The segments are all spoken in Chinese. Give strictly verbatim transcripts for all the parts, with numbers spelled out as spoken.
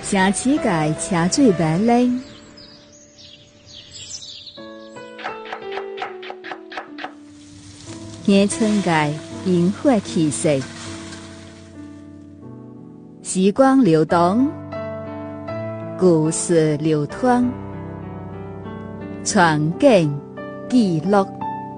城市界车水马龙，乡村界烟火气息，时光流动，故事流淌，传景记录。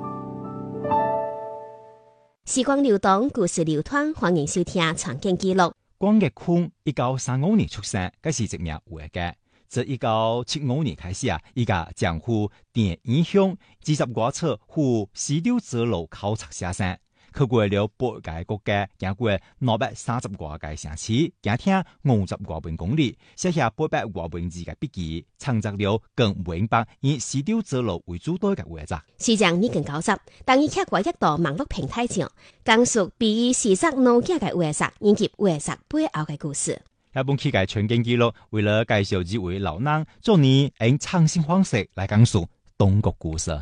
时光流动，故事流淌，欢迎收听《传景记录》。 光岳坤一九三五年出生，佢是一名画家。自一九七五年开始啊，伊甲江湖电影乡二十多册赴西柳之路考察写生，去过了八个国家，行过两百三十多个城市，行听五十多万公里，写下八百多文字嘅笔记，创作了更五百以西柳之路为主导嘅画作。 时间已经九十，当伊客过一道网络平台上，讲述比伊视察老家嘅画作以及画作背后嘅故事。 一本期嘅全景记录，为了介绍这位老人，做你用创新方式来讲述东国故事。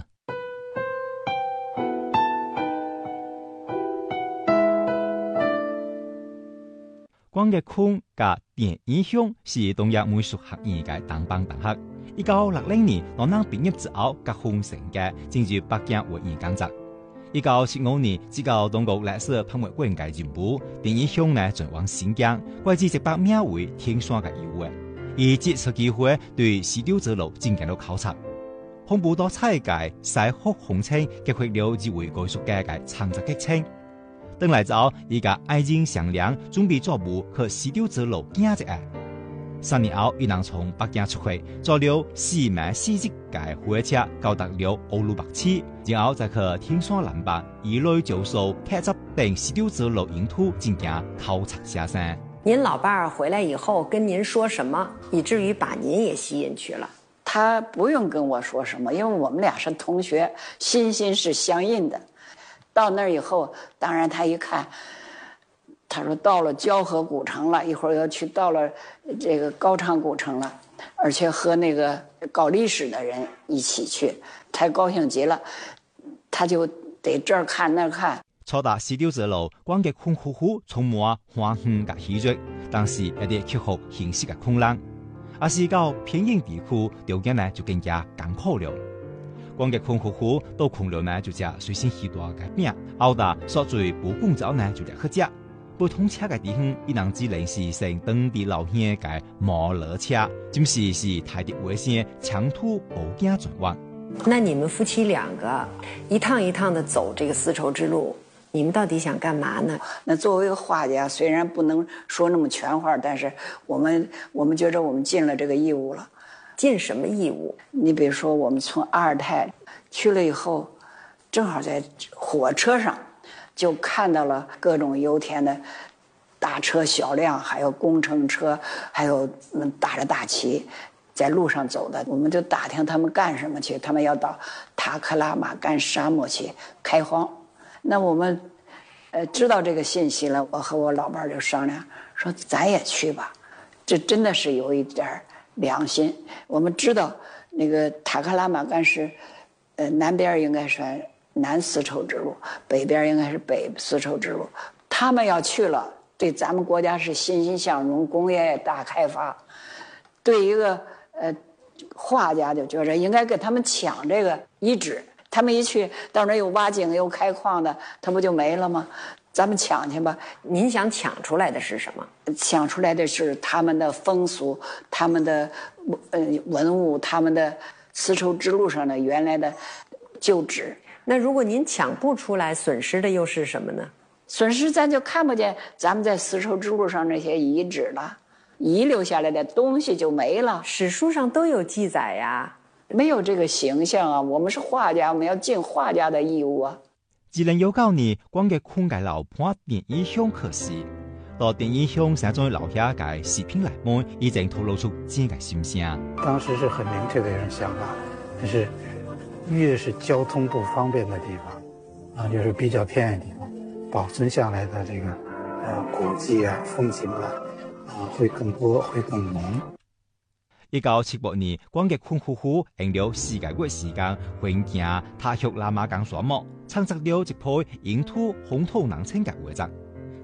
光岳坤甲电影乡是东亚美术学院嘅同班同学。一九六零年，老人毕业之后，结婚成家，进入北京画院工作。一九七五年，只到中国历史博物馆嘅任务，电影乡呢转往新疆，怪至一百名为天山嘅义画。以这次机会对西柳之路进行了考察，丰富多彩嘅西北风情，激发了这位艺术家嘅创作激情。回来之后，伊甲爱人商量，准备做部去西柳之路行一下。三年后，伊人从北京出发，坐了四晚四日嘅火车，到达了乌鲁木齐，然后再去天山南北一类就数特辑等西柳之路沿途进行考察写生。 您老伴儿回来以后跟您说什么，以至于把您也吸引去了？ 他不用跟我说什么，因为我们俩是同学，心心是相印的。到那儿以后，当然他一看，他说到了交河古城了，一会儿要去到了这个高昌古城了，而且和那个搞历史的人一起去，太高兴极了，他就得这儿看那儿看。 初达西柳之路，光岳坤夫妇充满欢喜甲喜悦，但是也得克服现实嘅困难。而是到偏远地区，条件呢就更加艰苦了。光岳坤夫妇到困了呢，就食随身许多嘅饼，熬大所最不惯之后呢，就嚟去食。不通车嘅地方，伊人只能是乘当地老乡嘅摩托车，今时是抬着危险长途步行转弯。 那你们夫妻两个一趟一趟的走这个丝绸之路，你们到底想干嘛呢？ 那作为一个画家，虽然不能说那么全话，但是我们我们觉着我们尽了这个义务了。 尽什么义务？ 你比如说，我们从阿尔泰去了以后，正好在火车上就看到了各种油田的大车小辆，还有工程车，还有打着大旗在路上走的。我们就打听他们干什么去，他们要到塔克拉玛干沙漠去开荒。那我们呃知道这个信息了，我和我老伴就商量说，咱也去吧。这真的是有一点良心。我们知道那个塔克拉玛干是呃南边应该是南丝绸之路，北边应该是北丝绸之路。他们要去了，对咱们国家是欣欣向荣，工业大开发。对一个呃画家就觉着应该给他们抢这个遗址。他们一去到那有挖井有开矿的，他不就没了吗？咱们抢去吧。 您想抢出来的是什么？ 抢出来的是他们的风俗，他们的呃文物，他们的丝绸之路上的原来的旧址。 那如果您抢不出来，损失的又是什么呢？ 损失咱就看不见咱们在丝绸之路上那些遗址了，遗留下来的东西就没了。 史书上都有记载呀。 没有这个形象啊！我们是画家，我们要尽画家的义务啊。 二零一九年，光岳坤嘅老伴电影乡去世，到电影乡成咗留下嘅视频嚟问，已经透露出自己嘅心声。 当时是很明确的一种想法，就是越是交通不方便的地方，啊，就是比较偏远的地方，保存下来的这个呃古迹啊、风景啊，啊会更多，会更浓。 一九七八年，光岳坤夫妇用了四个月时间，环行塔克拉玛干沙漠，创作了一批沿途风土人情嘅画作。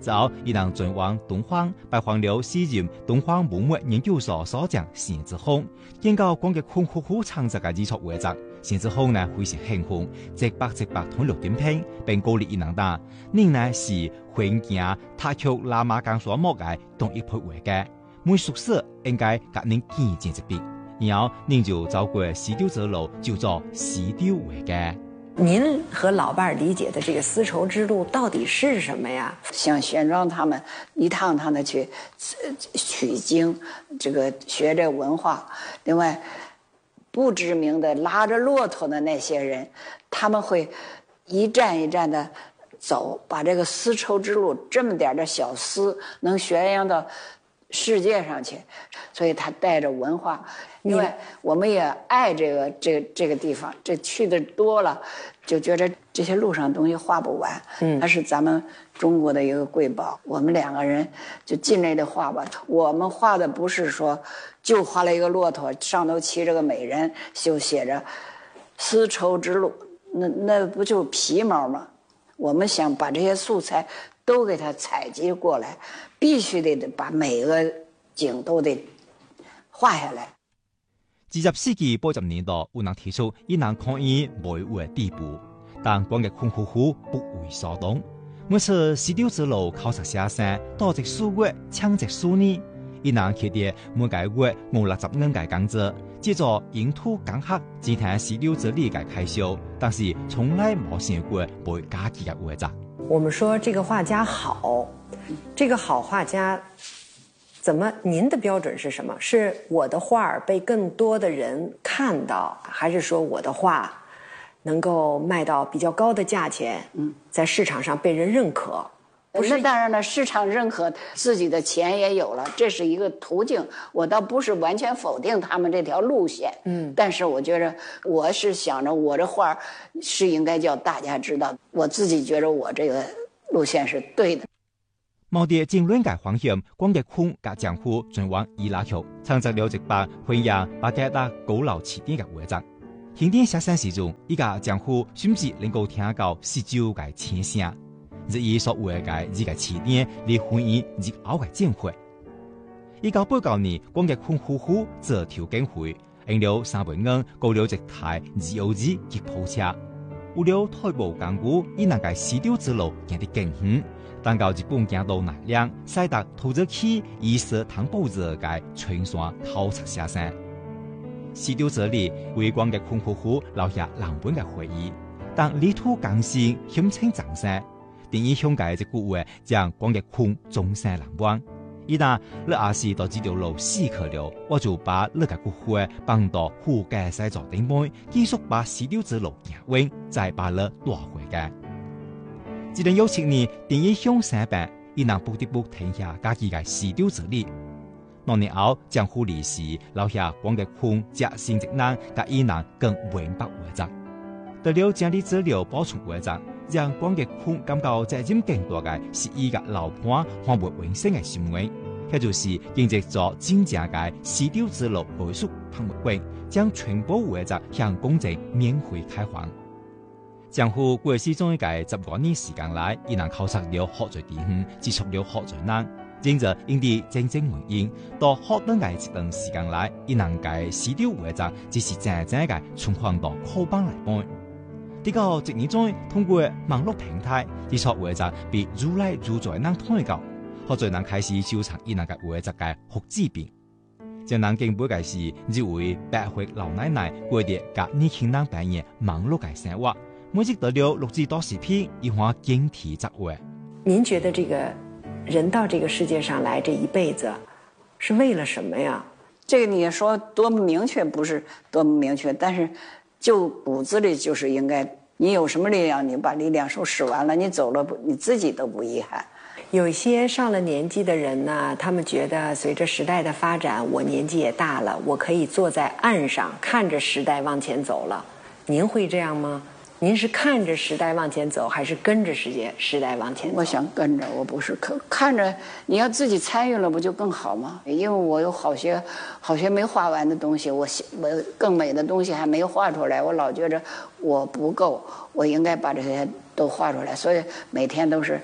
之后，伊能转往东方，拜访了时任东方文物研究所所长陈志峰，见到光嘅坤夫妇创作嘅艺术画作，陈志峰呢非常兴奋，直白直白同六點評，並鼓勵伊能打，恁呢是環境塔丘喇嘛江所木嘅同一批畫嘅，每宿舍應該甲恁見見一筆，然後恁就走過石雕之路，就做石雕畫嘅。 您和老伴儿理解的这个丝绸之路到底是什么呀？ 像玄奘他们一趟趟的去取经，这个学这文化。另外，不知名的拉着骆驼的那些人，他们会一站一站的走，把这个丝绸之路这么点的小丝能宣扬到世界上去，所以他带着文化。因为我们也爱这个这个这个地方，这去的多了，就觉得这些路上东西画不完。嗯，它是咱们中国的一个瑰宝。我们两个人就尽力的画吧。我们画的不是说就画了一个骆驼，上头骑着个美人，就写着丝绸之路，那那不就皮毛吗？我们想把这些素材都给它采集过来，必须得把每个景都得画下来。 二十世紀八十年代，有人提出伊能抗議維護嘅地步，但光嘅坤夫婦不為所動。每次石雕之路考察寫生，多隻數月，搶隻數年，伊能佢哋每個月五六十蚊嘅工資，接咗營土講學，只聽石雕之理嘅開銷，但是從來冇想過背家己嘅畫作。 我們說這個畫家好，這個好畫家。怎麼？您的標準是什麼？是我的畫被更多的人看到，還是說我的畫能夠賣到比較高的價錢？嗯，在市場上被人認可。 不是，當然了，市場認可，自己的錢也有了，這是一個途徑。我倒不是完全否定他們這條路線，嗯，但是我覺得我是想着我的畫是應該叫大家知道，我自己覺得我這個路線是對的。 毛地政論嘅方向，光嘅坤甲江湖轉往伊拉克，創作了一百弘揚巴格達高樓起點嘅畫作。經典寫生時中，伊個江湖甚至能夠聽到十九個千聲，日伊所畫嘅呢個起點離婚姻日後嘅戰會。一九八九年，光嘅坤夫婦做條件會，用了三倍銀購了一台二號機吉普車，為了退步港股，伊能夠石雕之路行得更遠。但到日本行到奈良，使得土著起以色坦布者嘅全山考察寫生。石雕之路為光嘅坤夫婦留下難忘嘅回憶，但泥土更新險清長生，電影香嘅一句話將光嘅坤終生難忘。一旦你也是到這條路死去了，我就把你嘅骨灰放到富嘅西座頂端，繼續把石雕之路行完，再把你帶回嘅。二零一七年，電影向生病，伊能不得不停下家己嘅石雕之路。兩年後，江湖離世，留下光嘅坤接新職能，甲伊能更永不畫作。得了這啲資料補充畫作，讓光嘅坤感到責任更多嘅是伊嘅老伴還沒完成嘅心願，那就是經歷咗真正嘅石雕之路藝術博物館，將全部畫作向公眾免費開放。江湖過去中一屆十多年時間來，伊能考察了好多地方，接觸了好多人，因着因啲真正原因，到好短嘅一段時間來，伊能嘅石雕畫作只是真正嘅存放到課本來搬。呢個一年中，通過網絡平台，藝術畫作被越來越多人睇到，好多人開始收藏伊能嘅畫作嘅複製品。將人敬佩嘅是，一位百歲老奶奶過啲甲年輕人扮演網絡嘅生活。每日得了六至多視頻，一畫經體作畫。 您覺得這個人到這個世界上來這一輩子，是為了什麼呀？ 這個你說多麼明確，不是多麼明確，但是就骨子裡就是應該，你有什麼力量，你把力量都使完了，你走了，你自己都不遺憾。 有一些上了年紀的人呢，他們覺得隨着時代的發展，我年紀也大了，我可以坐在岸上看着時代往前走了。您會這樣嗎？您是看着時代往前走，還是跟着時間時代往前走？ 我想跟着，我不是看看着。你要自己參與了，不就更好嗎？因為我有好些好些沒畫完的東西，我我更美的東西還沒畫出來，我老覺着我不夠，我應該把這些都畫出來。所以每天都是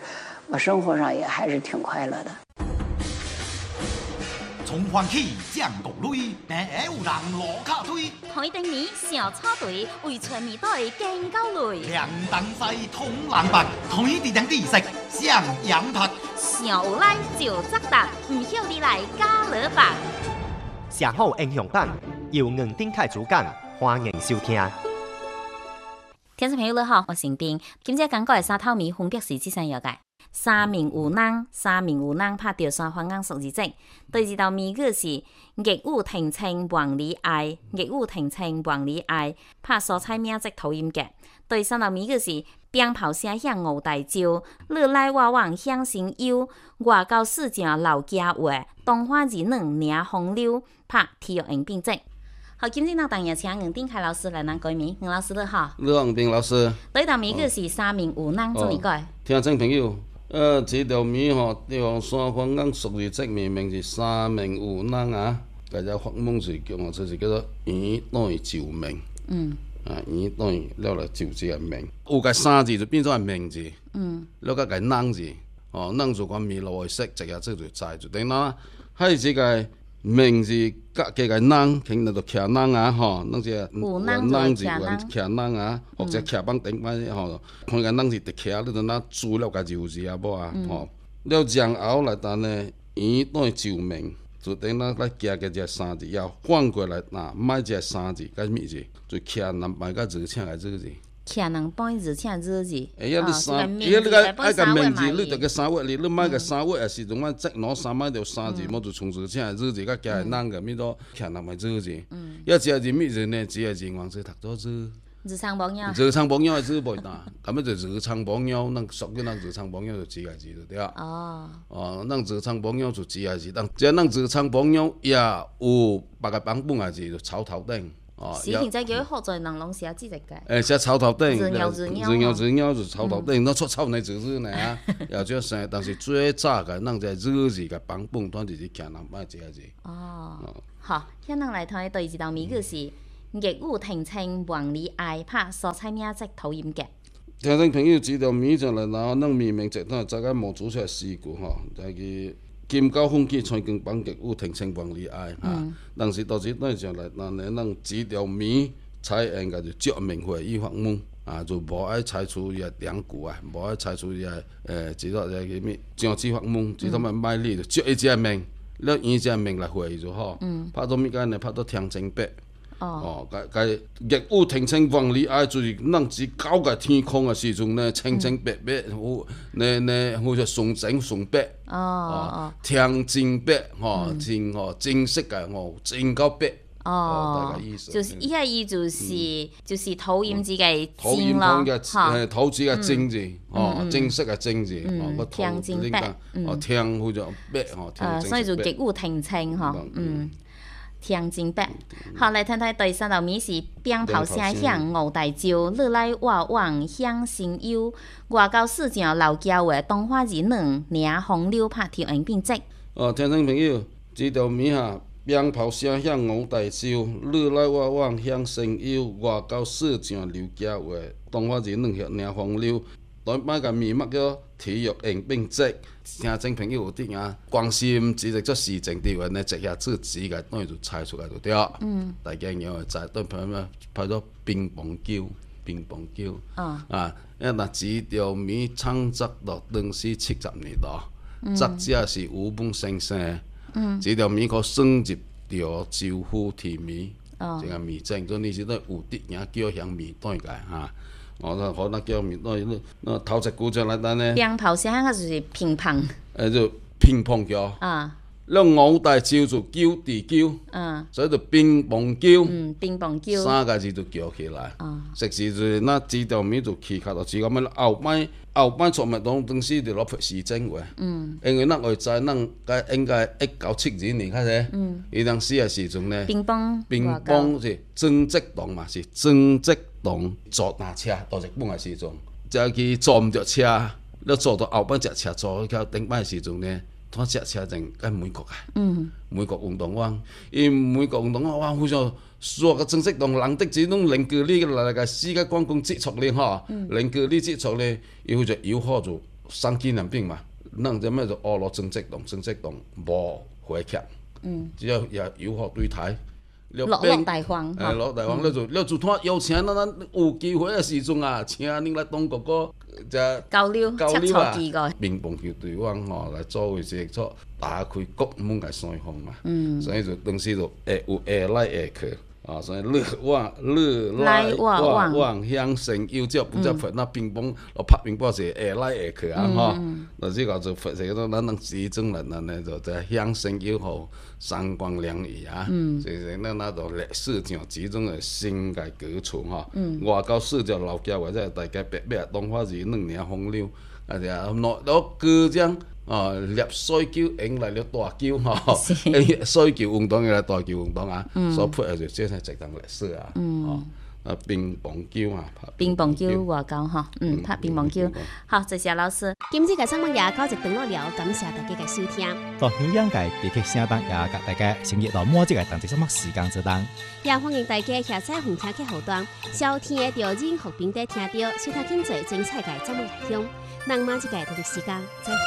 我生活上也还是挺快乐的。 从欢喜降谷类，平下有人落脚推。 台顶面小草队为全面队更高累。 凉东西通人白，台地顶地色向阳拍。 上有来就扎达，唔晓你来加勒白。 社好英雄版由硬顶开主讲，欢迎收听。 听众朋友你好，我是丁。今朝讲过的沙头米分别是这三样嘅。三名有人，三名有人拍掉三方眼熟字迹。第二道谜语是逆雨停青望里爱，逆雨停青望里爱，拍蔬菜名即头音嘅。第三道谜语是鞭炮声响五大招，你来我往响声幽，外交事情老家话，东花二两领风流，拍体育应变即。好，今日呢，当然请杨定凯老师来咱改谜。杨老师你好。 你好，丁老师。 第一道谜语是三名有人，怎么改？ 听众朋友。呃，这条谜吼，用三方眼熟字证明明是三名有人啊。大家发梦是叫哦，这是叫做圆等于就命。嗯。啊，圆等于了来就这个命。有个三字就变做命字。嗯。了个个人字，哦，人就讲迷路的色，直接这就知就等啦。还有这个命字甲这个人，肯定就徛人啊，吼，那这有人字徛人啊，或者徛帮顶摆吼，看个人是直徛，你就那资料个揉字啊无啊，吼。了然后来等呢，圆等于就命，就等咱来加个这三字，要反过来呐，买这三字，甲咩字？就徛人摆甲字请个字字。 徛人摆字请字字。 哎呀，你三，哎呀，你个爱个名字，你着个三月，你你买个三月也是种啊，即攞三买条三字，么就从字请个字字，甲加人个咩多徛人买字字。嗯。要字字咩字呢？字个字王字读多字。 日常朋友。 日常朋友个字袂大，咁么就日常朋友，咱属于咱日常朋友就字个字就对啊。哦。哦，咱日常朋友就字个字，但只咱日常朋友也有别个版本个字就草头顶。 哦，是现在叫好在人拢写字个。 诶，写草头顶， 字鸟字鸟， 字鸟字鸟就草头顶，那出草呢字字呢啊，也叫生，但是最早个咱在字字个版本，当就是徛人摆这个字。哦， 好，现咱来睇第二道谜语是逆雨停青望里爱，拍蔬菜名即头音格。 听众朋友，这条谜上来，然后咱明明直头再个模组出来四句吼，就係金高风起，穿更绑极雨停青望里爱哈。但是到时咱上来，咱呢咱这条谜采用个就照明会议法门啊，就无爱采取伊个两句啊，无爱采取伊个诶，即个个咩将之法门，即他们卖力就照伊只命，了伊只命来会就好。拍到物间呢，拍到天清白。哦，个个逆雨停青望里爱，就是咱只搞个天空个时阵呢，清清白白，好呢呢，好似纯净纯白。哦哦，天真白，吼，真吼真色个吼，真够白。哦，大概意思。 就是伊个意就是就是头音字个头音旁个诶，头字个真字，哦，正式个正字，哦，个天真白， 哦，天好似白，吼， 呃，所以就逆雨停青，吼，嗯。天真白，好来睇睇第三道谜是鞭炮声响五大招，你来我往响声幽，外交事情老家话，东花二两领风流，拍条应变质。 哦，听众朋友，这条谜哈，鞭炮声响五大招，你来我往响声幽，外交事情老家话，东花二两领风流。咱摆个谜目叫体育应变质，听众朋友有啲啊，关心只是做事情地方呢，直下字字个，当然就猜出来就对。嗯。大家有会知，对朋友们拍咗乒乓球，乒乓球。哦。啊，因为嗱，这条谜创作到当时七十年代，作者是吴本先生。嗯。这条谜可算入条招呼题谜，哦。这个谜证，所以你是都有啲人叫响谜对个哈。哦，那可能叫面那那头一句就来等呢。 鞭炮声个就是乒乓。 诶，就乒乓球。啊。了五大招就叫地叫。嗯。所以就乒乓球。 嗯，乒乓球。 三个字就叫起来。啊。实时就那这条面就起卡到只咁样后摆后摆创物当当时就攞拍时政话。嗯。因为咱会知咱该应该一九七二年开始。嗯。伊当时个时阵呢。 乒乓。 乒乓是曾积党嘛，是曾积。当坐那车到日本个时阵，再去坐唔着车，了坐到后摆只车坐去到顶摆时阵呢，他只车正跟美国啊，嗯，美国运动员，伊美国运动员哇，好像所个正式当人的这种零距离来个世界冠军接触咧吼，零距离接触咧，伊好像友好就送纪念品嘛，咱这么就乌路装饰洞，装饰洞无回客， 嗯， 只要也友好对待。 落落大方， 诶，落大方，你就你就看邀请咱咱有机会诶时阵啊，请恁来当哥哥，这交流交流啊， 个乒乓球队员吼来作为这个打开国门嘅双方嘛，嗯，所以就当时就会有下来下去。啊，所以乐往乐来往往向神友，只不只罰那乒乓，我拍乒乓是下來下去啊，吼，那這個就罰這個咱咱時陣人咱呢就在向神友好三光兩儀啊，所以咱那就歷史上其中嘅新界歌曲吼，外交史就老家或者大家白白當花是兩年風流，啊就攞攞歌將。哦，捏水球迎來了大球吼，水球運動迎來大球運動啊，所配合就這係一段歷史啊，哦，啊乒乓球啊， 乒乓球外交吼，嗯，拍乒乓球，好，謝謝老師。 今次嘅節目也到一段落了，感謝大家嘅收聽。 到香港嘅地區聲檔也甲大家成日到每一個當一什麼時間做當， 也歡迎大家下載紅聽客戶端，收聽嘅着任何平台聽到，其他經濟精彩嘅節目內容，咱馬一個同一時間再會。